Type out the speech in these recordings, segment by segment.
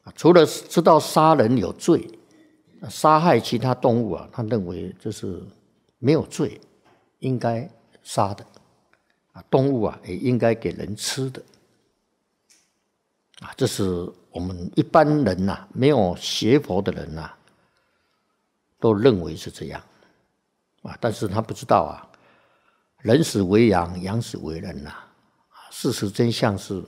除了知道杀人有罪，杀害其他动物啊，他认为这是没有罪，应该杀的。动物啊也应该给人吃的。这是我们一般人呐，没有学佛的人呐，都认为是这样。但是他不知道啊，人死为羊，羊死为人呐。事实真相是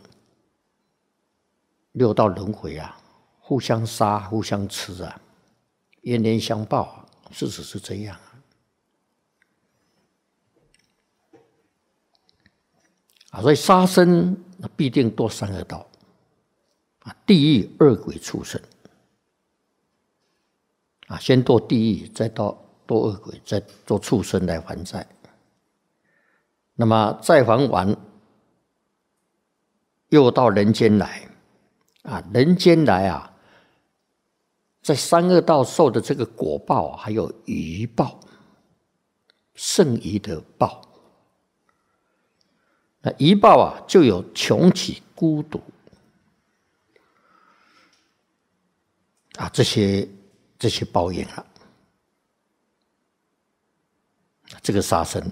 六道轮回啊，互相杀，互相吃啊，冤冤相报啊，事实是这样所以杀生必定堕三恶道，地狱、恶鬼、畜生先堕地狱，再堕恶鬼，再做畜生来还债。那么再还完，又到人间来人间来在三恶道受的这个果报还有余报，剩余的报。那余报就有穷奇、孤独这些报应了。这个杀生，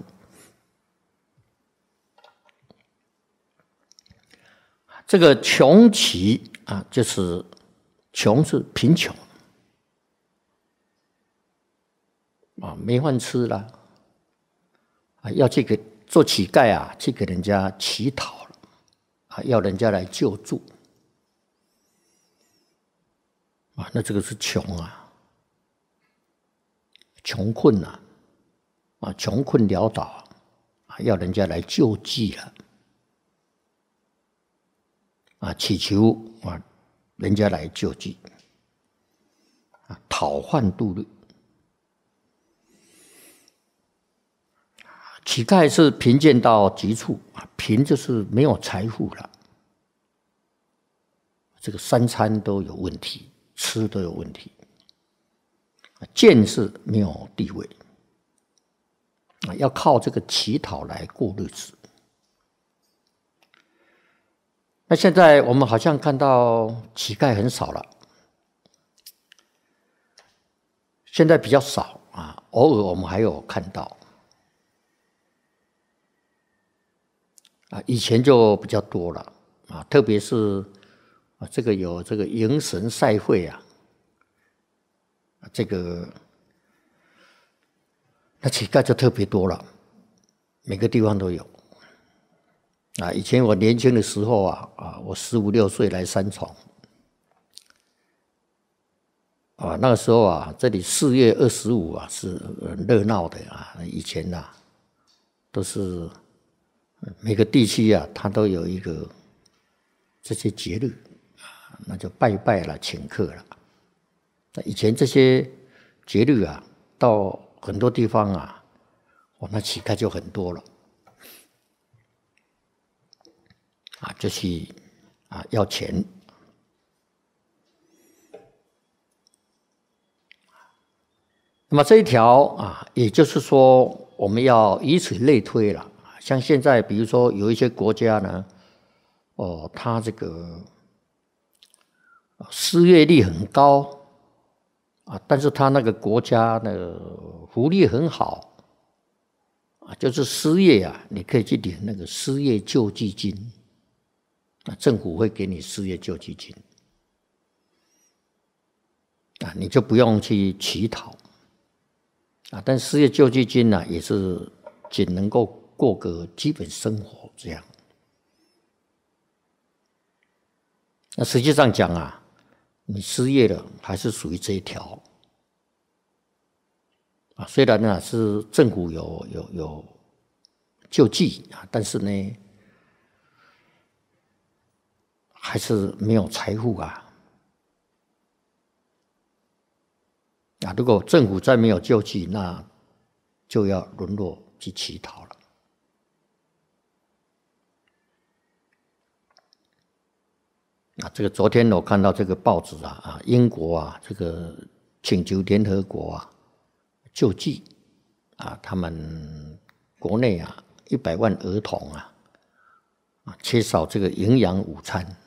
这个穷奇就是穷是贫穷没饭吃了要去给做乞丐去给人家乞讨了要人家来救助那这个是穷穷困穷困潦倒要人家来救济了祈求人家来救济讨饭度日。乞丐是贫贱到极处贫就是没有财富了，这个三餐都有问题，吃都有问题。贱是没有地位要靠这个乞讨来过日子。那现在我们好像看到乞丐很少了，现在比较少偶尔我们还有看到以前就比较多了特别是这个有这个迎神赛会这个那乞丐就特别多了，每个地方都有以前我年轻的时候我15、16岁来三重那个时候这里4月25是很热闹的以前都是每个地区它都有一个这些节日那就拜拜了，请客了。以前这些节日到很多地方那乞丐就很多了就去要钱。那么这一条也就是说我们要以此类推了。像现在比如说有一些国家呢它这个失业率很高但是他那个国家的福利很好就是失业你可以去领那个失业救济金政府会给你失业救济金你就不用去乞讨但失业救济金也是仅能够过个基本生活这样。那实际上讲你失业了还是属于这一条虽然是政府有救济但是呢还是没有财富如果政府再没有救济，那就要沦落去乞讨了。这个昨天我看到这个报纸英国这个请求联合国救济他们国内100万儿童缺少这个营养午餐